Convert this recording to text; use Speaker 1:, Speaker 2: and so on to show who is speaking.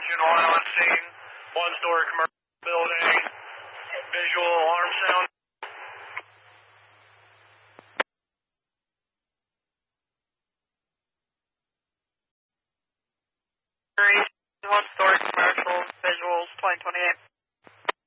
Speaker 1: engine oil on scene, one-story commercial building, visual alarm sound. One-story commercial, visuals, 2028.